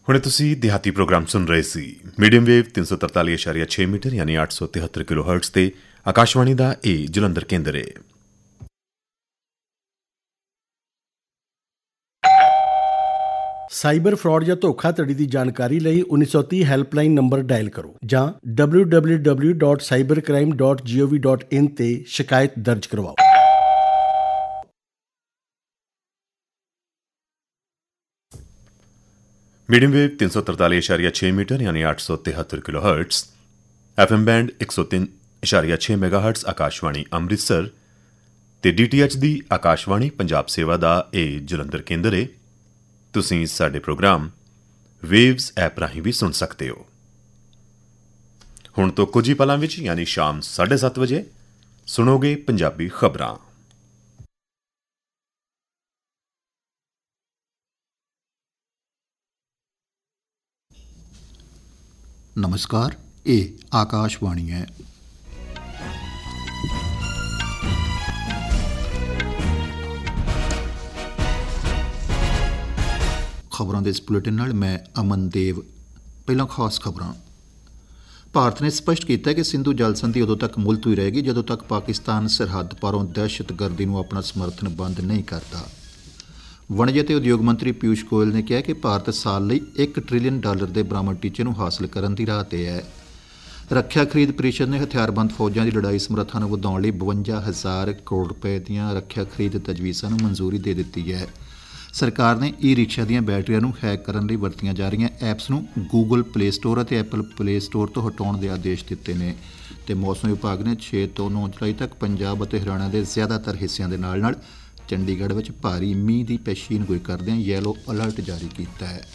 ਹੁਣੇ ਤੁਸੀਂ ਦਿਹਾਤੀ ਪ੍ਰੋਗਰਾਮ ਸੁਣ ਰਹੇ ਸੀ ਮੀਡੀਅਮ ਵੇਵ 343.6 ਮੀਟਰ ਯਾਨੀ 873 ਕਿਲੋਹਰਟਜ਼ ਤੇ ਆਕਾਸ਼ਵਾਣੀ ਦਾ ਇਹ ਜਲੰਧਰ ਕੇਂਦਰ ਹੈ। ਸਾਈਬਰ ਫਰਾਡ ਜਾਂ ਧੋਖਾਧੜੀ ਦੀ ਜਾਣਕਾਰੀ ਲਈ 1930 ਹੈਲਪਲਾਈਨ ਨੰਬਰ ਡਾਇਲ ਕਰੋ ਜਾਂ www.cybercrime.gov.in ਤੇ ਸ਼ਿਕਾਇਤ ਦਰਜ ਕਰਵਾਓ। ਮੀਡੀਅਮ ਵੇਵ 343.6 ਮੀਟਰ ਯਾਨੀ 873 kilohertz, FM band 103.6 ਮੈਗਾਹਰਟਜ਼ Akashvani Amritsar ਤੇ DTH ਦੀ ਆਕਾਸ਼ਵਾਣੀ ਪੰਜਾਬ ਸੇਵਾ ਦਾ ਇਹ ਜਲੰਧਰ ਕੇਂਦਰ ਹੈ। ਤੁਸੀਂ ਸਾਡੇ ਪ੍ਰੋਗਰਾਮ ਵੇਵਜ਼ ਐਪ ਰਾਹੀਂ ਵੀ ਸੁਣ ਸਕਦੇ ਹੋ। ਹੁਣ ਤੋਂ ਕੁਝ ਹੀ ਪਲਾਂ ਵਿੱਚ ਯਾਨੀ ਸ਼ਾਮ 7:30 ਵਜੇ ਸੁਣੋਗੇ ਪੰਜਾਬੀ ਖਬਰਾਂ। नमस्कार, ये आकाशवाणी है। खबरों के इस बुलेटिन नाल मैं अमन देव। पहला खास खबरां। भारत ने स्पष्ट किया कि सिंधु जल संधि उदों तक मुलतवी रहेगी जदों तक पाकिस्तान सरहद पारों दहशतगर्दी नूं अपना समर्थन बंद नहीं करता। वणज ਅਤੇ ਉਦਯੋਗ ਮੰਤਰੀ ਪੀयूष गोयल ने कहा कि ਭਾਰਤ ਸਾਲ ਲਈ $1 ਟ੍ਰਿਲੀਅਨ ਦੇ ਬਰਾਮਦ ਟੀਚੇ ਨੂੰ ਹਾਸਲ ਕਰਨ ਦੀ ਰਾਹ 'ਤੇ ਹੈ। ਰੱਖਿਆ ਖਰੀਦ ਪ੍ਰੀਸ਼ਦ ਨੇ ਹਥਿਆਰਬੰਦ ਫੌਜਾਂ ਦੀ ਲੜਾਈ ਸਮਰੱਥਾ ਨੂੰ ਵਧਾਉਣ ਲਈ 52,000 ਕਰੋੜ ਰੁਪਏ ਦੀਆਂ ਰੱਖਿਆ ਖਰੀਦ ਤਜਵੀਜ਼ਾਂ ਨੂੰ ਮਨਜ਼ੂਰੀ ਦੇ ਦਿੱਤੀ ਹੈ। ਸਰਕਾਰ ਨੇ ਈ-ਰਿਕਸ਼ਾ ਦੀਆਂ ਬੈਟਰੀਆਂ ਨੂੰ ਹੈਕ ਕਰਨ ਲਈ ਵਰਤੀਆਂ ਜਾ ਰਹੀਆਂ ਐਪਸ ਨੂੰ ਗੂਗਲ ਪਲੇ ਸਟੋਰ ਅਤੇ ਐਪਲ ਪਲੇ ਸਟੋਰ ਤੋਂ ਹਟਾਉਣ ਦੇ ਆਦੇਸ਼ ਦਿੱਤੇ ਨੇ ਅਤੇ ਮੌਸਮ ਵਿਭਾਗ ਨੇ 6 ਤੋਂ 9 ਜੁਲਾਈ ਤੱਕ ਪੰਜਾਬ ਅਤੇ ਹਰਿਆਣਾ ਦੇ ਜ਼ਿਆਦਾਤਰ ਹਿੱਸਿਆਂ ਦੇ ਨਾਲ ਚੰਡੀਗੜ੍ਹ ਵਿੱਚ ਭਾਰੀ ਮੀਂਹ ਦੀ ਪੇਸ਼ੀਨਗੋਈ ਕਰਦਿਆਂ ਯੈਲੋ ਅਲਰਟ ਜਾਰੀ ਕੀਤਾ ਹੈ।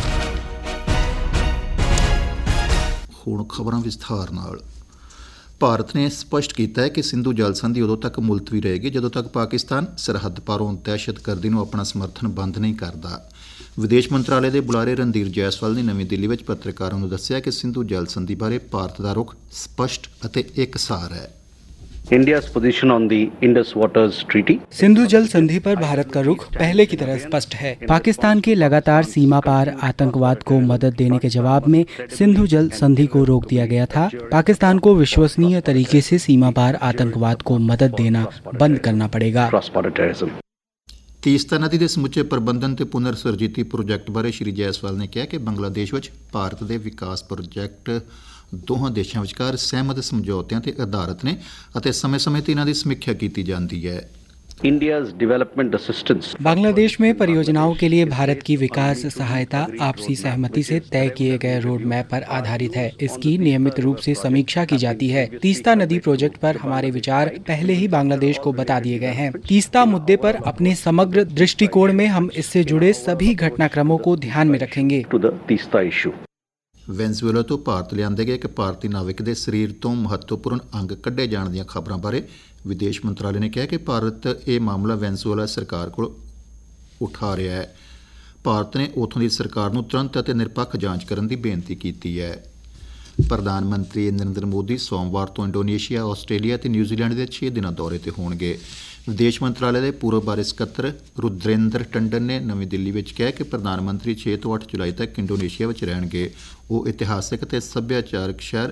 ਹੁਣ ਖਬਰਾਂ ਵਿਸਥਾਰ ਨਾਲ। ਭਾਰਤ ਨੇ ਸਪਸ਼ਟ ਕੀਤਾ ਹੈ ਕਿ ਸਿੰਧੂ ਜਲ ਸੰਧੀ ਉਦੋਂ ਤੱਕ ਮੁਲਤਵੀ ਰਹੇਗੀ ਜਦੋਂ ਤੱਕ ਪਾਕਿਸਤਾਨ ਸਰਹੱਦ ਪਾਰੋਂ ਦਹਿਸ਼ਤਗਰਦੀ ਨੂੰ ਆਪਣਾ ਸਮਰਥਨ ਬੰਦ ਨਹੀਂ ਕਰਦਾ। ਵਿਦੇਸ਼ ਮੰਤਰਾਲੇ ਦੇ ਬੁਲਾਰੇ ਰਣਧੀਰ ਜੈਸਵਾਲ ਨੇ ਨਵੀਂ ਦਿੱਲੀ ਵਿੱਚ ਪੱਤਰਕਾਰਾਂ ਨੂੰ ਦੱਸਿਆ ਕਿ ਸਿੰਧੂ ਜਲ ਸੰਧੀ ਬਾਰੇ ਭਾਰਤ ਦਾ ਰੁਖ ਸਪਸ਼ਟ ਅਤੇ ਇਕਸਾਰ ਹੈ। India's position on the Indus Waters Treaty. Sindhu जल संधि पर भारत का रुख पहले की तरह स्पष्ट है। पाकिस्तान के लगातार सीमा पार आतंकवाद को मदद देने के जवाब में सिंधु जल संधि को रोक दिया गया था। पाकिस्तान को विश्वसनीय तरीके से सीमा पार आतंकवाद को मदद देना बंद करना पड़ेगा। ਤੀਸਤਾ ਨਦੀ ਦੇ ਸਮੁੱਚੇ ਪ੍ਰਬੰਧਨ ਤੇ ਪੁਨਰ ਸੁਰਜੀਤੀ ਪ੍ਰੋਜੈਕਟ ਬਾਰੇ ਸ਼੍ਰੀ ਜੈਸਵਾਲ ਨੇ ਕਿਹਾ ਕਿ ਬੰਗਲਾਦੇਸ਼ ਵਿੱਚ ਭਾਰਤ ਦੇ ਵਿਕਾਸ ਪ੍ਰੋਜੈਕਟ ਦੋਹਾਂ ਦੇਸ਼ਾਂ ਵਿਚਕਾਰ ਸਹਿਮਤ ਸਮਝੌਤਿਆਂ ਤੇ ਆਧਾਰਿਤ ਨੇ ਅਤੇ ਸਮੇਂ-ਸਮੇਂ ਤੇ ਇਹਨਾਂ ਦੀ ਸਮੀਖਿਆ ਕੀਤੀ ਜਾਂਦੀ ਹੈ। India's development assistance. बांग्लादेश में परियोजनाओं के लिए भारत की विकास सहायता आपसी सहमति से तय किए गए रोड मैप पर आधारित है। इसकी नियमित रूप से समीक्षा की जाती है। तीस्ता नदी प्रोजेक्ट पर हमारे विचार पहले ही बांग्लादेश को बता दिए गए हैं। तीस्ता मुद्दे पर अपने समग्र दृष्टिकोण में हम इससे जुड़े सभी घटनाक्रमों को ध्यान में रखेंगे। To the Teesta issue. Venezuela ਤੋਂ ਭਾਰਤ ਲਿਆਂਦੇ ਗਏ ਇੱਕ ਭਾਰਤੀ ਨਾਵਿਕ ਦੇ ਸਰੀਰ ਤੋਂ ਮਹੱਤਵਪੂਰਨ ਅੰਗ ਕੱਢੇ ਜਾਣ ਦੀਆਂ ਖਬਰਾਂ ਬਾਰੇ ਵਿਦੇਸ਼ ਮੰਤਰਾਲੇ ਨੇ ਕਿਹਾ ਕਿ ਭਾਰਤ ਇਹ ਮਾਮਲਾ ਵੈਨਜ਼ੂਏਲਾ ਸਰਕਾਰ ਕੋਲ ਉਠਾ ਰਿਹਾ ਹੈ। ਭਾਰਤ ਨੇ ਉੱਥੋਂ ਦੀ ਸਰਕਾਰ ਨੂੰ ਤੁਰੰਤ ਅਤੇ ਨਿਰਪੱਖ ਜਾਂਚ ਕਰਨ ਦੀ ਬੇਨਤੀ ਕੀਤੀ ਹੈ। ਪ੍ਰਧਾਨ ਮੰਤਰੀ ਨਰਿੰਦਰ ਮੋਦੀ ਸੋਮਵਾਰ ਤੋਂ ਇੰਡੋਨੇਸ਼ੀਆ, ਆਸਟ੍ਰੇਲੀਆ ਅਤੇ ਨਿਊਜ਼ੀਲੈਂਡ ਦੇ 6 ਦਿਨਾਂ ਦੌਰੇ 'ਤੇ ਹੋਣਗੇ। ਵਿਦੇਸ਼ ਮੰਤਰਾਲੇ ਦੇ ਪੂਰਬ ਬਾਰੇ ਸਕੱਤਰ ਰੁਦਰੇਂਦਰ ਟੰਡਨ ਨੇ ਨਵੀਂ ਦਿੱਲੀ ਵਿੱਚ ਕਿਹਾ ਕਿ ਪ੍ਰਧਾਨ ਮੰਤਰੀ 6 ਤੋਂ 8 ਜੁਲਾਈ ਤੱਕ ਇੰਡੋਨੇਸ਼ੀਆ ਵਿੱਚ ਰਹਿਣਗੇ। ਉਹ ਇਤਿਹਾਸਕ ਅਤੇ ਸੱਭਿਆਚਾਰਕ ਸ਼ਹਿਰ